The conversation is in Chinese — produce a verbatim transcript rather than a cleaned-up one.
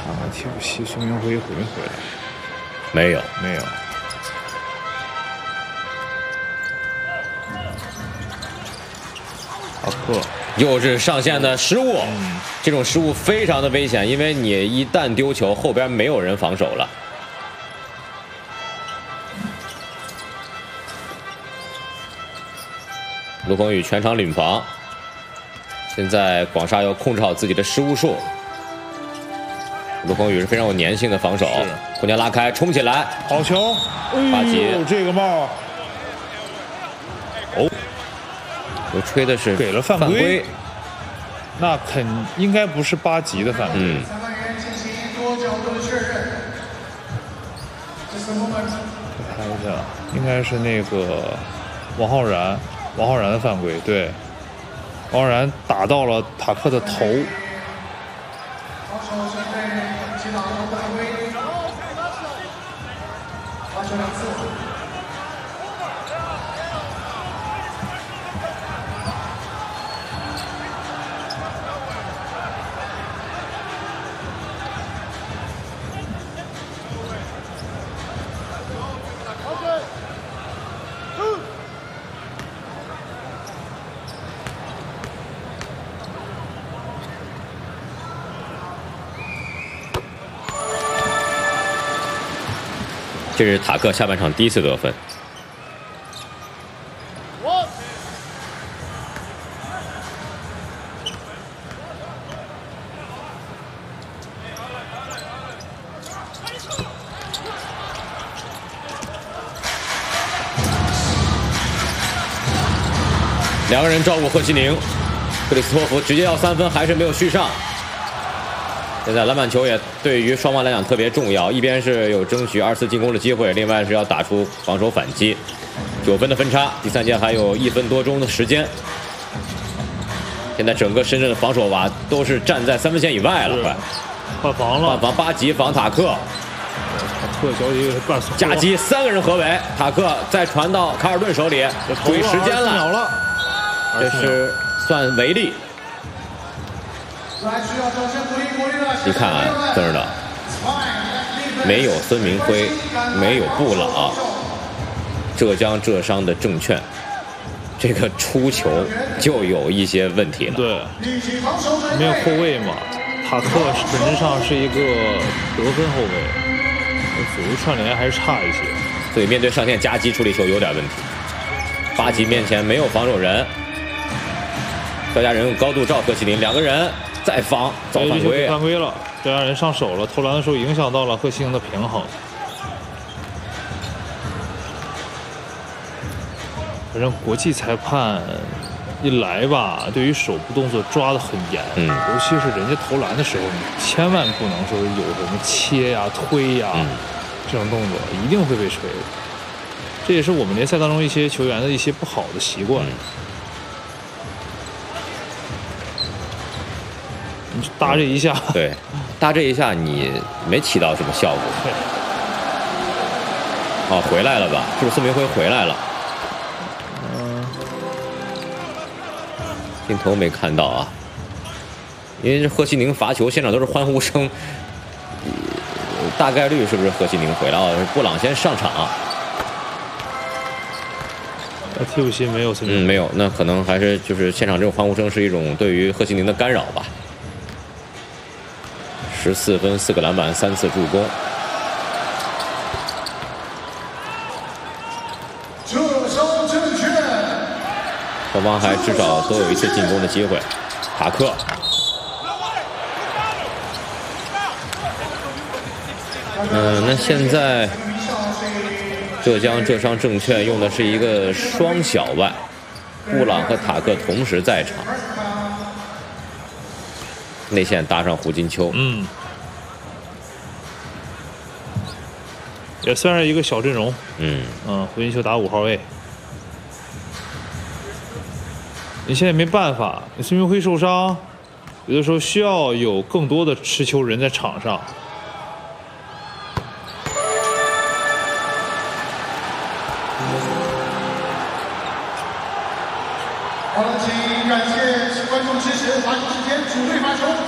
啊，替补席孙铭徽回没回来？ 没有， 没有。塔克又是上线的失误，嗯、这种失误非常的危险，因为你一旦丢球，后边没有人防守了。卢鹏宇全场领防，现在广厦要控制好自己的失误数。卢鹏宇是非常有粘性的防守，空间拉开，冲起来， 好球！ 巴吉， 哎呦，这个帽，哦， 我吹的是给了犯规， 犯规那肯应该不是八级的犯规。 嗯。 拍一下，应该是那个王浩然。王浩然的犯规，对，王浩然打到了塔克的头。 这是塔克下半场第一次得分。两个人照顾贺西宁，克里斯托弗直接要三分，还是没有续上。现在篮板球也对于双方来讲特别重要，一边是有争取二次进攻的机会，另外是要打出防守反击。九分的分差，第三节还有一分多钟的时间。现在整个深圳的防守吧都是站在三分线以外了，快换防了， 换防八级防塔克， 塔克交易半速夹击三个人合围，塔克再传到卡尔顿手里，追时间了， 了这是算违例。你看啊，这儿的没有孙铭徽，没有布朗，浙江浙商的证券，这个出球就有一些问题了。 对，没有后卫嘛，塔克本质上是一个得分后卫，左右串联还是差一些， 所以面对上线夹击处理球有点问题。八级面前没有防守人，赵家人用高度照贺西林，两个人。再防遭犯规， 犯规了，这让人上手了。投篮的时候影响到了贺西宁的平衡。反正国际裁判一来吧，对于手部动作抓得很严， 嗯， 尤其是人家投篮的时候，你千万不能说有什么切呀、推呀、嗯、这种动作，一定会被吹。这也是我们联赛当中一些球员的一些不好的习惯。嗯，你搭这一下， 对，搭这一下你没起到什么效果。哦，回来了吧？是不是孙铭徽回来了？ 嗯， 镜头没看到啊。因为这贺西宁罚球，现场都是欢呼声，大概率是不是贺西宁回来？哦，布朗先上场。 替补席没有孙铭徽， 嗯，没有，那可能还是就是现场这种欢呼声是一种对于贺西宁的干扰吧。十四分，四个篮板，三次助攻。双方还至少都有一次进攻的机会。塔克，嗯，那现在浙江浙商证券用的是一个双小外，布朗和塔克同时在场。内线搭上胡金秋， 嗯，也算是一个小阵容， 嗯嗯，胡金秋打五号位，你现在没办法，你孙铭徽受伤，有的时候需要有更多的持球人在场上。 好了，请感谢观众支持，发球时间主队发球。